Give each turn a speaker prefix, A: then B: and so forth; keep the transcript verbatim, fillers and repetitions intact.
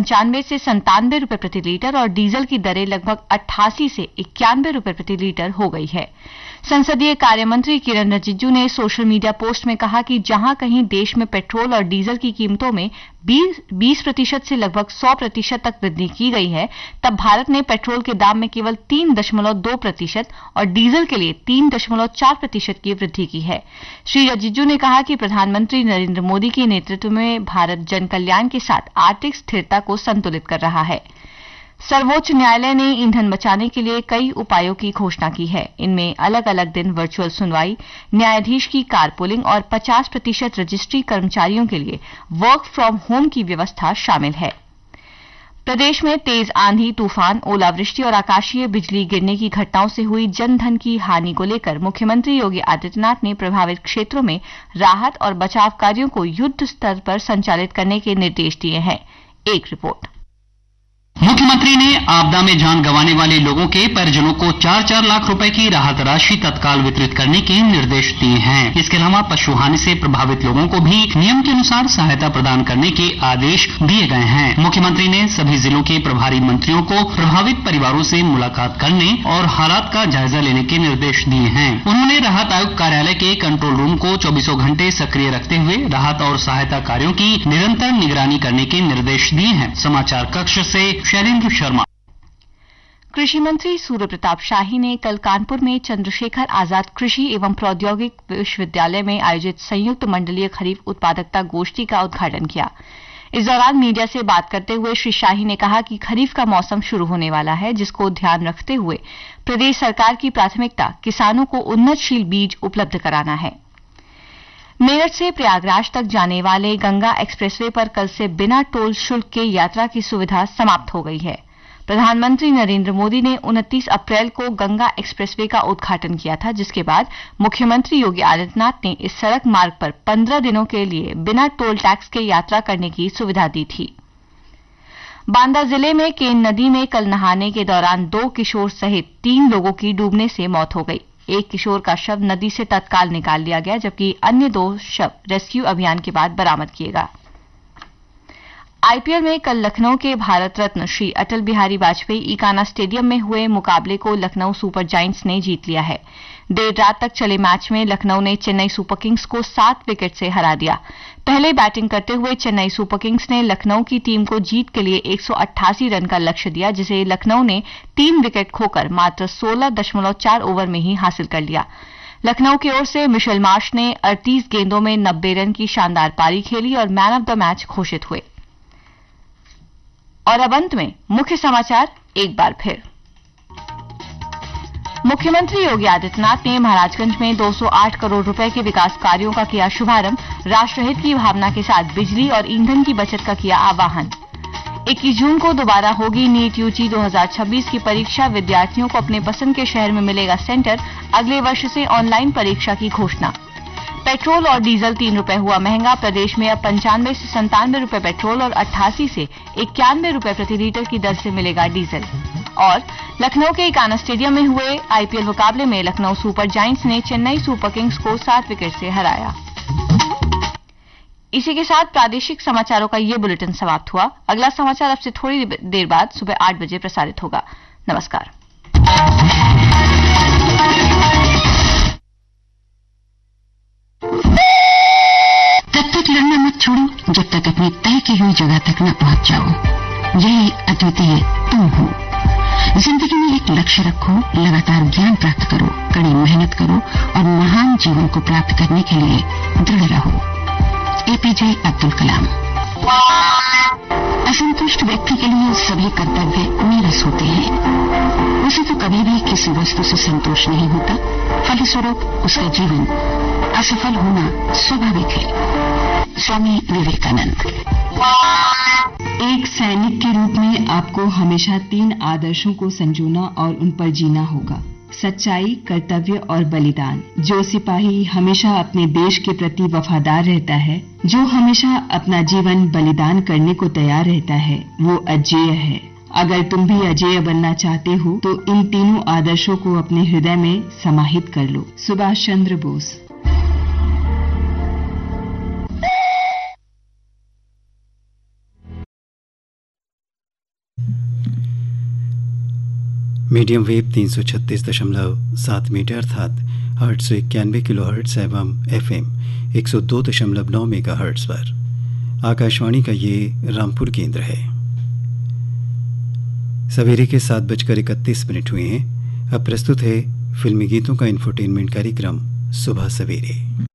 A: पंचानवे से संतानवे रुपए प्रति लीटर और डीजल की दरें लगभग अट्ठासी से इक्यानवे रुपए प्रति लीटर हो गई है। संसदीय कार्य मंत्री किरण रिजिजू ने सोशल मीडिया पोस्ट में कहा कि जहां कहीं देश में पेट्रोल और डीजल की कीमतों में बीस प्रतिशत से लगभग सौ प्रतिशत तक वृद्धि की गई है, तब भारत ने पेट्रोल के दाम में केवल तीन दशमलव दो प्रतिशत और डीजल के लिए तीन दशमलव चार प्रतिशत की वृद्धि की है। श्री रिजिजू ने कहा कि प्रधानमंत्री नरेंद्र मोदी के नेतृत्व में भारत जन कल्याण के साथ आर्थिक स्थिरता को संतुलित कर रहा है। सर्वोच्च न्यायालय ने ईंधन बचाने के लिए कई उपायों की घोषणा की है। इनमें अलग अलग दिन वर्चुअल सुनवाई, न्यायाधीश की कारपूलिंग और पचास प्रतिशत रजिस्ट्री कर्मचारियों के लिए वर्क फ्रॉम होम की व्यवस्था शामिल है। प्रदेश में तेज आंधी, तूफान, ओलावृष्टि और आकाशीय बिजली गिरने की घटनाओं से हुई जनधन की हानि को लेकर मुख्यमंत्री योगी आदित्यनाथ ने प्रभावित क्षेत्रों में राहत और बचाव कार्यों को युद्ध स्तर पर संचालित करने के निर्देश दिए हैं। एक रिपोर्ट।
B: मुख्यमंत्री ने आपदा में जान गंवाने वाले लोगों के परिजनों को चार चार लाख रुपए की राहत राशि तत्काल वितरित करने के निर्देश दिए हैं। इसके अलावा पशुहानि से प्रभावित लोगों को भी नियम के अनुसार सहायता प्रदान करने के आदेश दिए गए हैं। मुख्यमंत्री ने सभी जिलों के प्रभारी मंत्रियों को प्रभावित परिवारों से मुलाकात करने और हालात का जायजा लेने के निर्देश दिए हैं। उन्होंने राहत आयुक्त कार्यालय के कंट्रोल रूम को चौबीसों घंटे सक्रिय रखते हुए राहत और सहायता कार्यों की निरंतर निगरानी करने के निर्देश दिए हैं। समाचार कक्ष से शैलेंद्र शर्मा।
A: कृषि मंत्री सूर्य प्रताप शाही ने कल कानपुर में चंद्रशेखर आजाद कृषि एवं प्रौद्योगिक विश्वविद्यालय में आयोजित संयुक्त मंडलीय खरीफ उत्पादकता गोष्ठी का उद्घाटन किया। इस दौरान मीडिया से बात करते हुए श्री शाही ने कहा कि खरीफ का मौसम शुरू होने वाला है, जिसको ध्यान रखते हुए प्रदेश सरकार की प्राथमिकता किसानों को उन्नतशील बीज उपलब्ध कराना है। मेरठ से प्रयागराज तक जाने वाले गंगा एक्सप्रेसवे पर कल से बिना टोल शुल्क के यात्रा की सुविधा समाप्त हो गई है। प्रधानमंत्री नरेंद्र मोदी ने उनतीस अप्रैल को गंगा एक्सप्रेसवे का उद्घाटन किया था, जिसके बाद मुख्यमंत्री योगी आदित्यनाथ ने इस सड़क मार्ग पर पंद्रह दिनों के लिए बिना टोल टैक्स के यात्रा करने की सुविधा दी थी। बांदा जिले में केन नदी में कल नहाने के दौरान दो किशोर सहित तीन लोगों की डूबने से मौत हो गई। एक किशोर का शव नदी से तत्काल निकाल लिया गया, जबकि अन्य दो शव रेस्क्यू अभियान के बाद बरामद किए गए। आईपीएल में कल लखनऊ के भारत रत्न श्री अटल बिहारी वाजपेयी इकाना स्टेडियम में हुए मुकाबले को लखनऊ सुपर जायंट्स ने जीत लिया है। देर रात तक चले मैच में लखनऊ ने चेन्नई सुपर किंग्स को सात विकेट से हरा दिया। पहले बैटिंग करते हुए चेन्नई सुपर किंग्स ने लखनऊ की टीम को जीत के लिए एक सौ अट्ठासी रन का लक्ष्य दिया, जिसे लखनऊ ने तीन विकेट खोकर मात्र सोलह दशमलव चार ओवर में ही हासिल कर लिया। लखनऊ की ओर से मिशेल मार्श ने अड़तीस गेंदों में नब्बे रन की शानदार पारी खेली और मैन ऑफ द मैच घोषित हुए। और अब अंत में मुख्य समाचार एक बार फिर। मुख्यमंत्री योगी आदित्यनाथ ने महाराजगंज में दो सौ आठ करोड़ रुपए के विकास कार्यों का किया शुभारंभ। राष्ट्रहित की भावना के साथ बिजली और ईंधन की बचत का किया आह्वान। इक्कीस जून को दोबारा होगी नीट यूजी दो हज़ार छब्बीस की परीक्षा। विद्यार्थियों को अपने पसंद के शहर में मिलेगा सेंटर। अगले वर्ष से ऑनलाइन परीक्षा की घोषणा। पेट्रोल और डीजल तीन रुपए हुआ महंगा। प्रदेश में अब पंचानवे से संतानवे रुपए पेट्रोल और अट्ठासी से इक्यानवे रुपए प्रति लीटर की दर से मिलेगा डीजल। और लखनऊ के इकाना स्टेडियम में हुए आईपीएल मुकाबले में लखनऊ सुपर जायंट्स ने चेन्नई सुपर किंग्स को सात विकेट से हराया। इसी के साथ प्रादेशिक समाचारों का ये बुलेटिन समाप्त हुआ। अगला समाचार अब से थोड़ी देर बाद सुबह आठ बजे प्रसारित होगा। नमस्कार।
C: तब तक लड़ना मत छोड़ो जब तक अपनी तय की हुई जगह तक न पहुंच जाओ। यही अद्वितीय तुम हो। जिंदगी में एक लक्ष्य रखो, लगातार ज्ञान प्राप्त करो, कड़ी मेहनत करो और महान जीवन को प्राप्त करने के लिए दृढ़ रहो। एपीजे अब्दुल कलाम। असंतुष्ट व्यक्ति के लिए सभी कर्तव्य नीरस होते हैं। उसे तो कभी भी किसी वस्तु से संतोष नहीं होता, फलस्वरूप उसका जीवन असफल होना स्वाभाविक है। स्वामी विवेकानंद।
D: एक सैनिक के रूप में आपको हमेशा तीन आदर्शों को संजोना और उन पर जीना होगा: सच्चाई, कर्तव्य और बलिदान। जो सिपाही हमेशा अपने देश के प्रति वफादार रहता है, जो हमेशा अपना जीवन बलिदान करने को तैयार रहता है, वो अजेय है। अगर तुम भी अजेय बनना चाहते हो तो इन तीनों आदर्शों को अपने हृदय में समाहित कर लो। सुभाष चंद्र बोस।
E: मीडियम वेव तीन सौ छत्तीस दशमलव सात मीटर अर्थात आठ सौ इक्यानवे किलो हर्ट्स एवं एफ एम एक सौ दो दशमलव नौ मेगा हर्ट्स पर आकाशवाणी का ये रामपुर केंद्र है। सवेरे के सात बजकर इकतीस मिनट हुए हैं। अब प्रस्तुत है फिल्मी गीतों का इंफोटेनमेंट कार्यक्रम सुबह सवेरे।